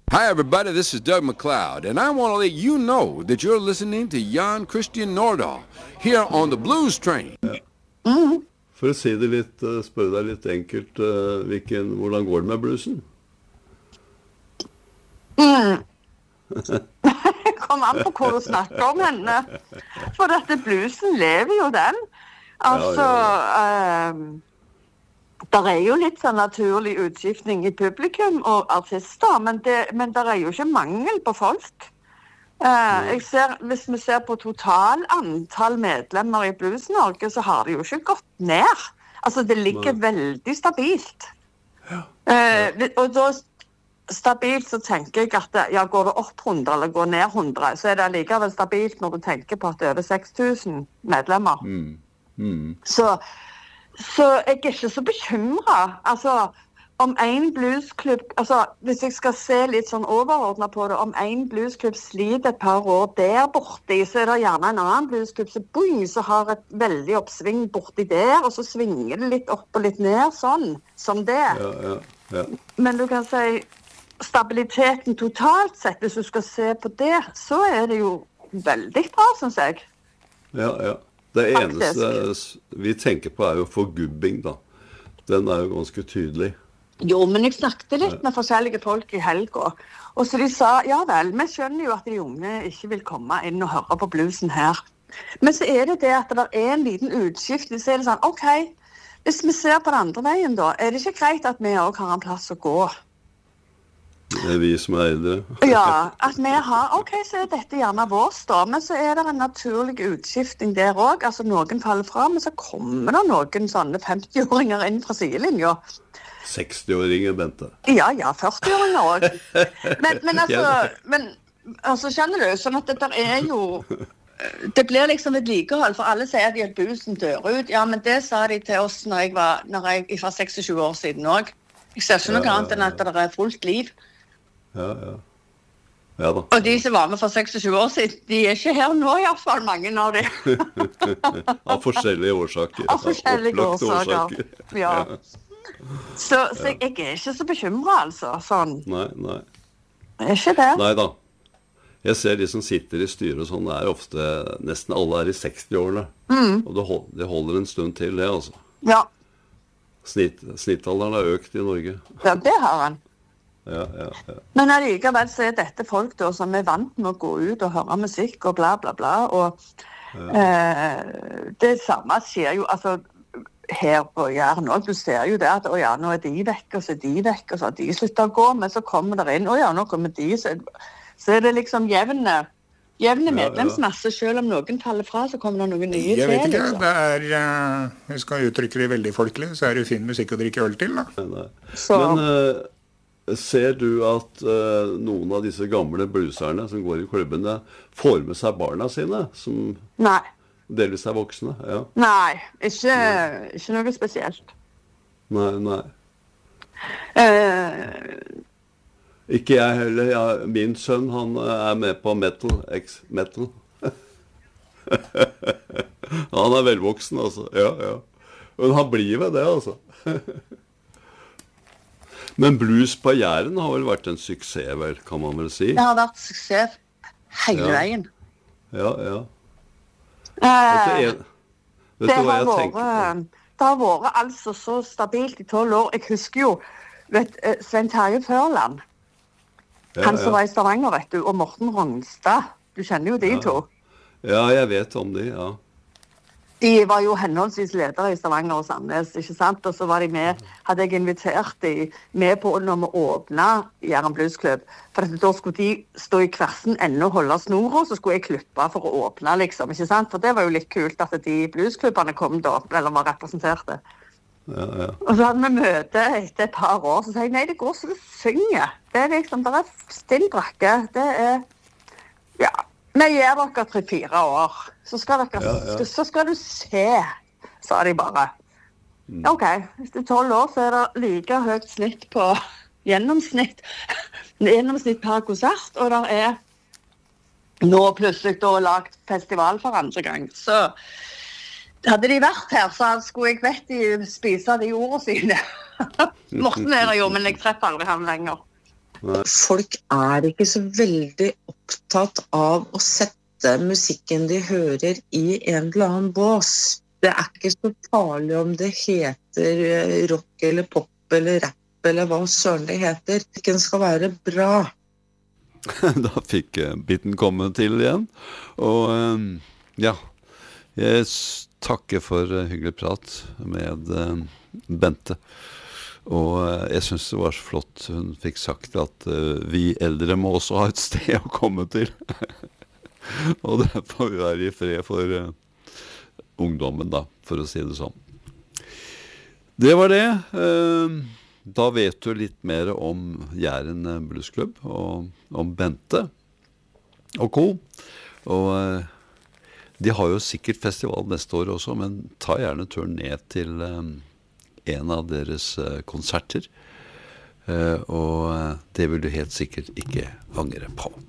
Hi, everybody. This is Doug McLeod, and I want to let you know that you're listening to Jan Christian Nordahl here on the Blues Train. For å si det litt, spørre deg litt enkelt, hvordan går det med bluesen? Kom an på hva du snakker om henne. For dette bluesen lever jo den. Altså, der jo litt sånn naturlig utskiftning i publikum og artister, men der jo ikke mangel på folk. Hvis vi ser på total antall medlemmer i Blues Norge, så har det jo ikke gått ned. Altså, det ligger veldig stabilt. Og da stabilt så tenker jeg at går det opp 100 eller går ned 100, så det likevel stabilt når du tenker på at det over 6000 medlemmer. Så jeg ikke så bekymret. Altså, om en bluesklubb, altså hvis jeg skal se litt sånn overordnet på det, om en bluesklubb sliter et par år der borte, så det gjerne en annen bluesklubb så har et veldig oppsving borti der, og så svinger det litt opp og litt ned, sånn, som det. Men du kan si, stabiliteten totalt sett, hvis du skal se på det, så det jo veldig bra, synes jeg. Ja. Det eneste vi tenker på jo forgubbing, da. Den jo ganske tydelig. Jo, men jeg snakket litt med forskjellige folk i helga, og så de sa, ja vel, vi skjønner jo at de unge ikke vil komme inn og høre på bluesen her. Men så det at det en liten utskift, så det sånn, ok, hvis vi ser på den andre veien da, det ikke greit at vi også har en plass å gå? Det vi som eldre. Ja, at vi har, ok, så dette gjerne vårs da, men så det en naturlig utskifting der også, altså noen faller fra, men så kommer det noen sånne 50-åringer inn fra sidelinja. 60-åringer, Bente. Ja, 40-åringer også. Men altså, skjønner du, sånn at det jo, det blir liksom et likehold, for alle sier at busen dør ut. Ja, men det sa de til oss når jeg var 26 år siden også. Jeg ser ikke noe annet enn at det fullt liv. Ja da. Og de som var med for 26 år siden, de ikke her nå I hvert fall, mange av de. Av forskjellige årsaker. Av forskjellige årsaker, ja. Så jeg ikke så bekymret, altså, sånn. Nei. Ikke det? Nei da. Jeg ser de som sitter I styret og sånn, ofte, nesten alle I 60-årene. Og det holder en stund til det, altså. Ja. Snittalderen har økt I Norge. Ja, det har han. Ja. Men allikevel så dette folk da, som vant med å gå ut og høre musikk og bla bla bla, og det samme skjer jo, altså, her på Jæren også, du ser jo det at, nå de vekk, og så de vekk, og så har de sluttet å gå, men så kommer det inn, nå kommer de, så det liksom jevne medlemsmasse, selv om noen faller fra, så kommer det noen nye til. Jeg vet ikke, det jeg skal uttrykke det veldig folkelig, så det fin musikk å drikke øl til, da. Men ser du at noen av disse gamle blueserne som går I klubbene får med seg barna sine, som delvis voksne? Ja. Nei, ikke noe spesielt. Nei. Ikke jeg heller. Ja, min sønn, han med på metal. Han velvoksen, altså. Ja. Men han blir ved det, altså. Men blues på Jæren har vel vært en suksess, vel, kan man vel si? Det har vært suksess hele veien. Ja. Vet du hva jeg tenker på? Det har vært altså så stabilt I 12 år. Jeg husker jo, Svein Terje Førland. Han som var I Stavanger, vet du, og Morten Rongstad. Du kjenner jo de to. Ja, jeg vet om de, ja. De var jo henholdsvis ledere I Stavanger og Sandnes, ikke sant? Og så var de med, hadde jeg invitert de med på når vi åpnet Jæren Bluesklubb. For da skulle de stå I kversen enda og holde snora, så skulle jeg klippe for å åpne, liksom, ikke sant? For det var jo litt kult at de bluesklubbene kom da, eller var representerte. Ja. Og så hadde vi møte etter et par år, så sa jeg, nei, det går så du synger. Det liksom, det stille brakke, det ja. Vi gjør dere 3-4 år, så skal du se, sa de bare. Ok, hvis det 12 år, så det like høyt snitt på gjennomsnitt per konsert, og det nå plutselig da lagt festival for andre gang. Så hadde de vært her, så skulle jeg vet de spise de ordene sine. Morten det jo, men jeg treffer aldri han lenger. Folk ikke så veldig opptatt av å sette musikken de hører i en eller annen bås. Det ikke så farlig om det heter rock eller pop eller rap eller hva søren det heter. Den skal være bra. Da fikk biten komme til igjen. Og ja, jeg takker for hyggelig prat med Bente. Og jeg synes det var så flott hun fikk sagt at vi eldre må også ha et sted å komme til. Og det får vi være i fred for ungdommen da, for å si det sånn. Det var det. Da vet du litt mer om Jæren Bluesklubb og om Bente og co. Og de har jo sikkert festival neste år også, men ta gjerne turen ned til en av deres konserter, og det vil du helt sikkert ikke angre på.